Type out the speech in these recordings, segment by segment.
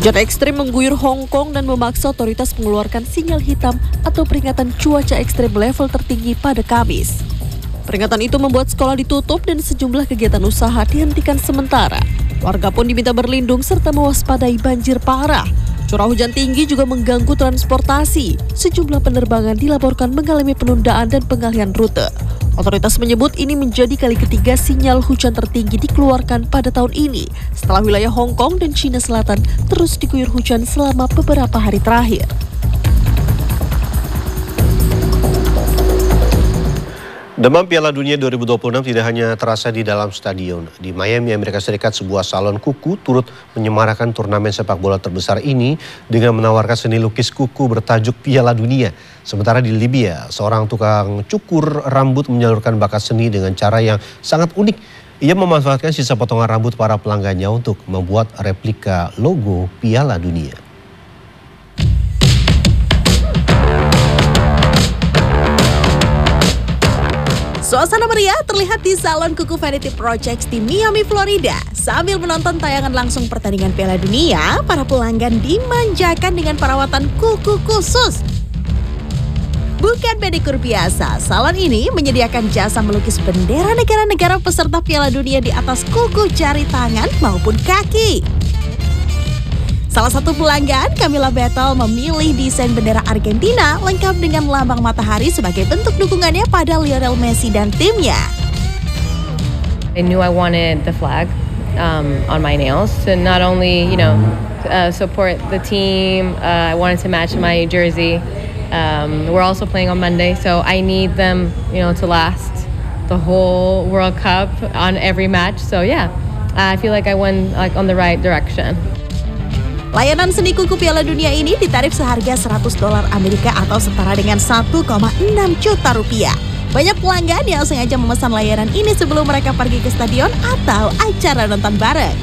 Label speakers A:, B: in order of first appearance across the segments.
A: Hujan ekstrim mengguyur Hong Kong dan memaksa otoritas mengeluarkan sinyal hitam atau peringatan cuaca ekstrim level tertinggi pada Kamis. Peringatan itu membuat sekolah ditutup dan sejumlah kegiatan usaha dihentikan sementara. Warga pun diminta berlindung serta mewaspadai banjir parah. Curah hujan tinggi juga mengganggu transportasi. Sejumlah penerbangan dilaporkan mengalami penundaan dan pengalihan rute. Otoritas menyebut ini menjadi kali ketiga sinyal hujan tertinggi dikeluarkan pada tahun ini setelah wilayah Hong Kong dan Cina Selatan terus diguyur hujan selama beberapa hari terakhir.
B: Demam Piala Dunia 2026 tidak hanya terasa di dalam stadion. Di Miami, Amerika Serikat, sebuah salon kuku turut menyemarakan turnamen sepak bola terbesar ini dengan menawarkan seni lukis kuku bertajuk Piala Dunia. Sementara di Libya, seorang tukang cukur rambut menyalurkan bakat seni dengan cara yang sangat unik. Ia memanfaatkan sisa potongan rambut para pelanggannya untuk membuat replika logo Piala Dunia.
A: Suasana meriah terlihat di salon kuku Vanity Projects di Miami, Florida. Sambil menonton tayangan langsung pertandingan Piala Dunia, para pelanggan dimanjakan dengan perawatan kuku khusus. Bukan pedikur biasa, salon ini menyediakan jasa melukis bendera negara-negara peserta Piala Dunia di atas kuku jari tangan maupun kaki. Salah satu pelanggan, Camilla Battle, memilih desain bendera Argentina lengkap dengan lambang matahari sebagai bentuk dukungannya pada Lionel Messi dan timnya.
C: I knew I wanted the flag on my nails to not only, support the team. I wanted to match my jersey. We're also playing on Monday, so I need them, to last the whole World Cup on every match. So yeah, I feel like I went on the right direction.
A: Layanan seni kuku Piala Dunia ini ditarif seharga $100 Amerika atau setara dengan 1,6 juta rupiah. Banyak pelanggan yang sengaja memesan layanan ini sebelum mereka pergi ke stadion atau acara nonton bareng.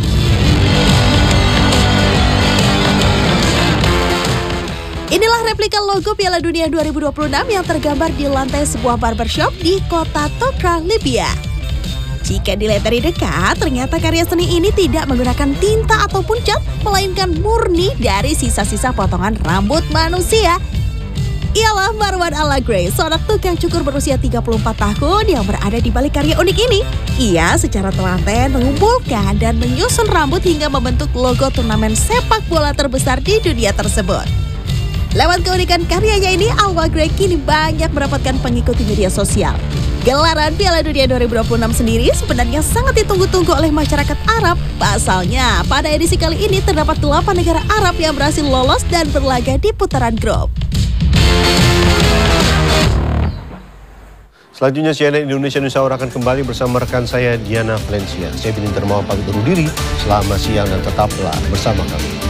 A: Inilah replika logo Piala Dunia 2026 yang tergambar di lantai sebuah barbershop di kota Tokra, Libya. Jika dilihat dari dekat, ternyata karya seni ini tidak menggunakan tinta ataupun cat, melainkan murni dari sisa-sisa potongan rambut manusia. Ialah Marwan Al-Agray, seorang tukang cukur berusia 34 tahun yang berada di balik karya unik ini. Ia secara telaten mengumpulkan dan menyusun rambut hingga membentuk logo turnamen sepak bola terbesar di dunia tersebut. Lewat keunikan karyanya ini, Al-Agray kini banyak mendapatkan pengikut di media sosial. Gelaran Piala Dunia 2026 sendiri sebenarnya sangat ditunggu-tunggu oleh masyarakat Arab. Pasalnya, pada edisi kali ini terdapat 8 negara Arab yang berhasil lolos dan berlaga di putaran grup.
B: Selanjutnya CNN Indonesia News Hour akan kembali bersama rekan saya Diana Valencia. Saya Bin Intermawan pamit undur diri. Selamat siang dan tetaplah bersama kami.